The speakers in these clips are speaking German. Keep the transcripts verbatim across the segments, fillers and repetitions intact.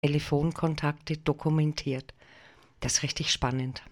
Telefonkontakte dokumentiert. Das ist richtig spannend.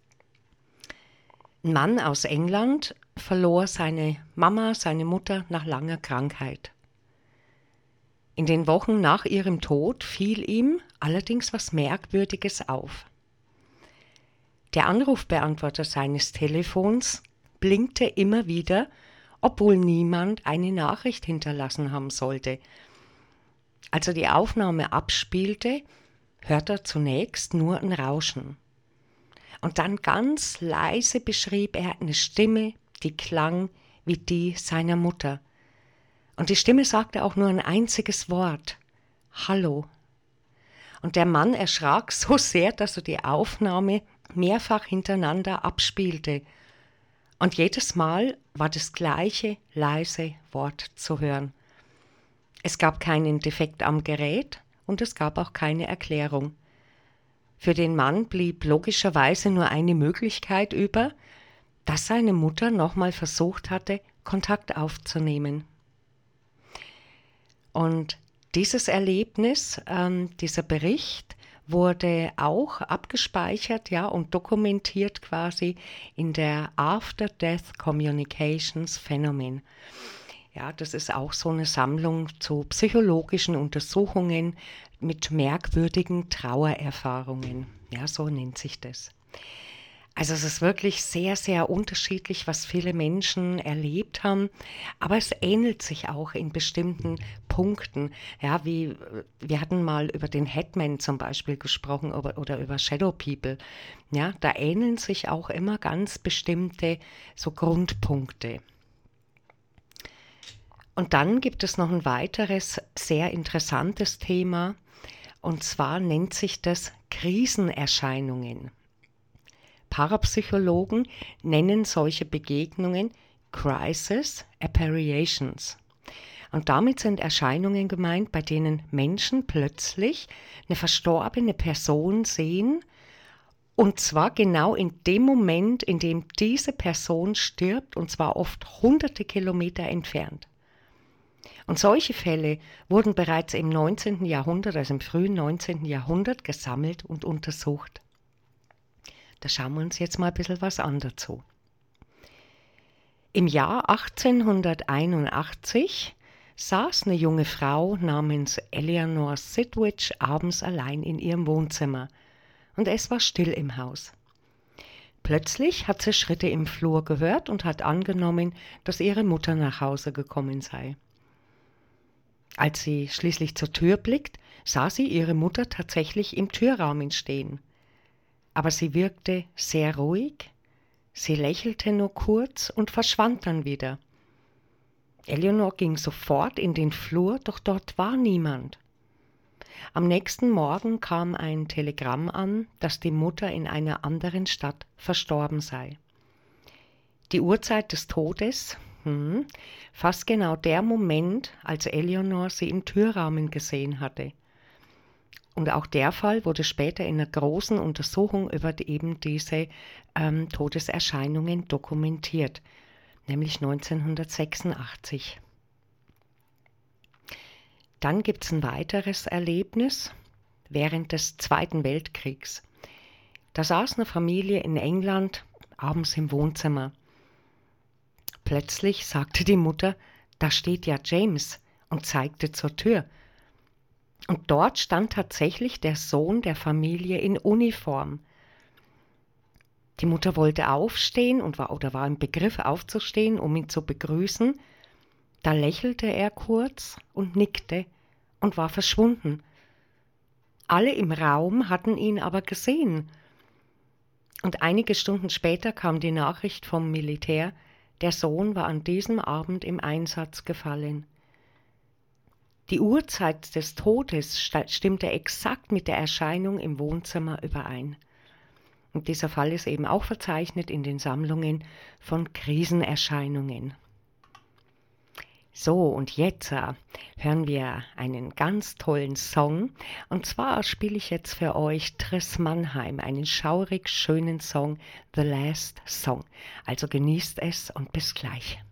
Ein Mann aus England verlor seine Mama, seine Mutter nach langer Krankheit. In den Wochen nach ihrem Tod fiel ihm allerdings was Merkwürdiges auf. Der Anrufbeantworter seines Telefons blinkte immer wieder, obwohl niemand eine Nachricht hinterlassen haben sollte. Als er die Aufnahme abspielte, hört er zunächst nur ein Rauschen. Und dann ganz leise beschrieb er eine Stimme, die klang wie die seiner Mutter. Und die Stimme sagte auch nur ein einziges Wort: Hallo. Und der Mann erschrak so sehr, dass er die Aufnahme mehrfach hintereinander abspielte. Und jedes Mal war das gleiche leise Wort zu hören. Es gab keinen Defekt am Gerät und es gab auch keine Erklärung. Für den Mann blieb logischerweise nur eine Möglichkeit über, dass seine Mutter nochmal versucht hatte, Kontakt aufzunehmen. Und dieses Erlebnis, ähm, dieser Bericht, wurde auch abgespeichert, ja, und dokumentiert quasi in der After-Death Communications Phänomen. Ja, das ist auch so eine Sammlung zu psychologischen Untersuchungen mit merkwürdigen Trauererfahrungen. Ja, so nennt sich das. Also es ist wirklich sehr, sehr unterschiedlich, was viele Menschen erlebt haben, aber es ähnelt sich auch in bestimmten Punkten. Ja, wie wir hatten mal über den Headman zum Beispiel gesprochen oder, oder über Shadow People. Ja, da ähneln sich auch immer ganz bestimmte so Grundpunkte. Und dann gibt es noch ein weiteres sehr interessantes Thema, und zwar nennt sich das Krisenerscheinungen. Parapsychologen nennen solche Begegnungen Crisis Apparitions. Und damit sind Erscheinungen gemeint, bei denen Menschen plötzlich eine verstorbene Person sehen, und zwar genau in dem Moment, in dem diese Person stirbt, und zwar oft hunderte Kilometer entfernt. Und solche Fälle wurden bereits im neunzehnten Jahrhundert, also im frühen neunzehnten Jahrhundert, gesammelt und untersucht. Da schauen wir uns jetzt mal ein bisschen was an dazu. Im Jahr achtzehnhunderteinundachtzig saß eine junge Frau namens Eleanor Sidwich abends allein in ihrem Wohnzimmer und es war still im Haus. Plötzlich hat sie Schritte im Flur gehört und hat angenommen, dass ihre Mutter nach Hause gekommen sei. Als sie schließlich zur Tür blickt, sah sie ihre Mutter tatsächlich im Türrahmen stehen. Aber sie wirkte sehr ruhig, sie lächelte nur kurz und verschwand dann wieder. Eleanor ging sofort in den Flur, doch dort war niemand. Am nächsten Morgen kam ein Telegramm an, dass die Mutter in einer anderen Stadt verstorben sei. Die Uhrzeit des Todes, hm, fast genau der Moment, als Eleanor sie im Türrahmen gesehen hatte. Und auch der Fall wurde später in einer großen Untersuchung über eben diese ähm, Todeserscheinungen dokumentiert, nämlich neunzehnhundertsechsundachtzig. Dann gibt es ein weiteres Erlebnis während des Zweiten Weltkriegs. Da saß eine Familie in England abends im Wohnzimmer. Plötzlich sagte die Mutter: Da steht ja James, und zeigte zur Tür. Und dort stand tatsächlich der Sohn der Familie in Uniform. Die Mutter wollte aufstehen und war oder war im Begriff aufzustehen, um ihn zu begrüßen. Da lächelte er kurz und nickte und war verschwunden. Alle im Raum hatten ihn aber gesehen. Und einige Stunden später kam die Nachricht vom Militär, der Sohn war an diesem Abend im Einsatz gefallen. Die Uhrzeit des Todes stimmte exakt mit der Erscheinung im Wohnzimmer überein. Und dieser Fall ist eben auch verzeichnet in den Sammlungen von Krisenerscheinungen. So, und jetzt äh, hören wir einen ganz tollen Song. Und zwar spiele ich jetzt für euch Triss Mannheim, einen schaurig schönen Song, The Last Song. Also genießt es und bis gleich.